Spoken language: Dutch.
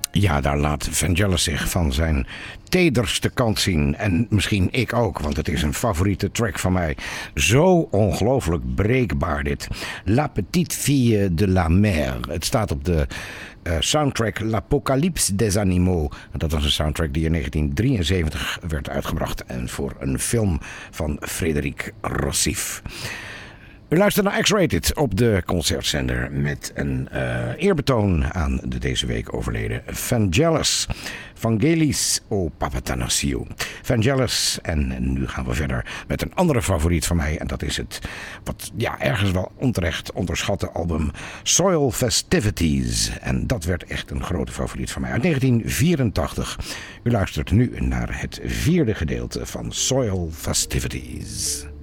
Ja, daar laat Vangelis zich van zijn tederste kant zien. En misschien ik ook, want het is een favoriete track van mij. Zo ongelooflijk breekbaar dit. La Petite Fille de la Mer. Het staat op de soundtrack L'Apocalypse des Animaux. Dat was een soundtrack die in 1973 werd uitgebracht. En voor een film van Frédéric Rossif. U luistert naar X-Rated op de concertzender met een eerbetoon aan de deze week overleden Vangelis. Vangelis o Papathanassiou. Vangelis. En nu gaan we verder met een andere favoriet van mij. En dat is het, wat ergens wel onterecht onderschatte album Soil Festivities. En dat werd echt een grote favoriet van mij uit 1984. U luistert nu naar het 4e gedeelte van Soil Festivities.